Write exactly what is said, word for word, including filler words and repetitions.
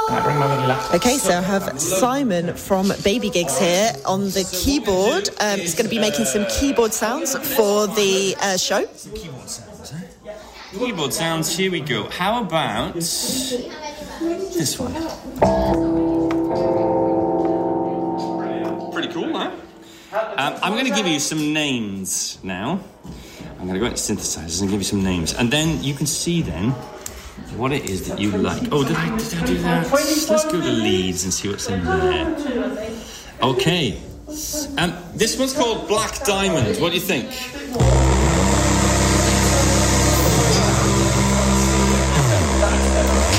Can I bring my little laptop? Okay, so I have Simon from Baby Gigs here on the keyboard. Um, he's going to be making some keyboard sounds for the uh, show. Keyboard sounds, eh? Keyboard sounds, here we go. How about this one? Pretty cool, huh? Um, I'm going to give you some names now. I'm going to go into synthesizers and give you some names. And then you can see then what it is that you like. Oh, did I, did I do that? Let's go to leads and see what's in there. Okay. Um, this one's called Black Diamond. What do you think?